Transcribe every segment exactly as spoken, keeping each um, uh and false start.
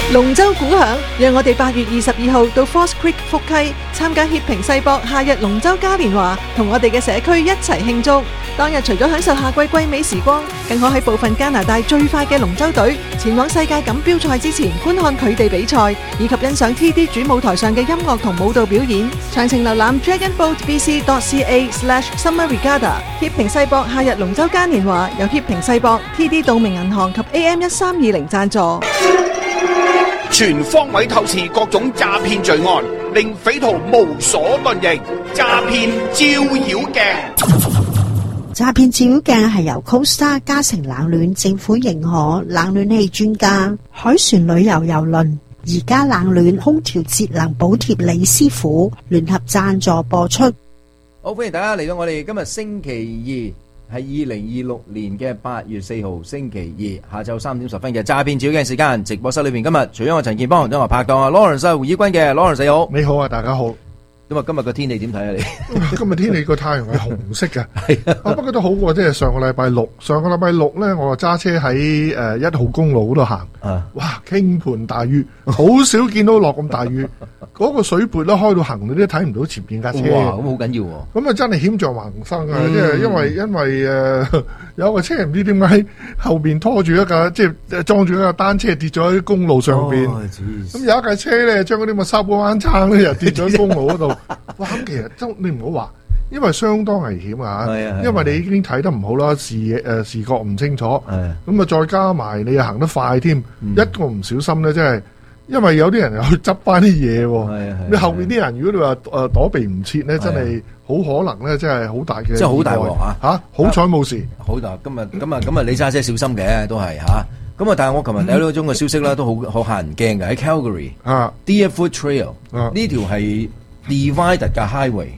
龍舟鼓響，讓我哋八月二十二號到 Force Creek 福溪參加協平世博夏日龍舟嘉年華，同我哋嘅社區一齊慶祝。當日除咗享受夏季季美時光，更可喺部分加拿大最快嘅龍舟隊前往世界錦標賽之前觀看佢哋比賽，以及欣賞 T D 主舞台上嘅音樂同舞蹈表演。詳情瀏覽 dragon boat b c dot c a slash summer regatta。協平世博夏日龍舟嘉年華由協平世博、T D 道明銀行及 A M 一三二零贊助。 全方位透視各種詐騙罪案，令匪徒無所遁形。詐騙照妖鏡， 詐騙照妖鏡係由 Costa 嘉誠冷暖政府認可冷暖氣專家海船旅遊郵輪而家冷暖空調節能補貼李師傅聯合贊助播出。 好，歡迎大家嚟到我哋今日星期二。係二零二六年嘅八月四號星期二下晝三點十分嘅詐騙照妖鏡時間，直播室裏邊今日除咗我陳健邦，仲有我拍檔啊 Lawrence 胡以軍嘅 Lawrence 你好， 你好啊，大家好。 咁啊，今日個天氣點睇啊？你今日天氣個太陽係紅色嘅，係啊，不過都好過即係上個禮拜六。上個禮拜六咧，我揸車喺誒一號公路嗰度行，啊，哇，傾盆大雨，好少見到落咁大雨。嗰個水撥咧開到行，你都睇唔到前邊架車。 哇，咁好緊要喎！ 咁啊真係險象環生啊！即係因為因為誒有個車唔知點解後邊拖住一架即係裝住一架單車跌咗喺公路上邊。咁有一架車咧將嗰啲咁嘅沙煲罌撐咧又跌咗喺公路嗰度。哇！咁其實都你唔好話，因為相當危險啊！因為你已經睇得唔好啦，視誒視覺唔清楚。咁啊再加埋你又行得快添，一個唔小心咧，即係。因為有啲人又去執翻啲嘢喎，你後面啲人如果你話誒躲避唔切咧，真係好可能咧，真係好大嘅， 即係好大鑊啊！ 嚇，好彩冇事。 好大，今日咁啊咁啊，你揸車小心嘅都係嚇。咁啊，但係我琴日睇到一宗嘅消息啦，都好好嚇人驚嘅喺 Calgary 啊 Deerfoot Trail 呢條係 divided 嘅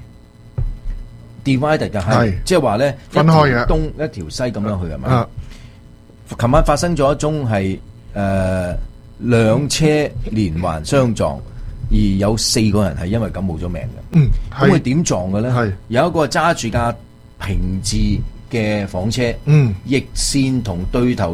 highway，divided 嘅 highway，即係話咧分開嘅東一條西咁樣去係咪？琴晚發生咗一宗係誒。兩車連環相撞，而有四個人係因為咁冇咗命嘅。嗯，咁佢點撞嘅咧？係有一個揸住架平治嘅房車，嗯，逆線同對頭。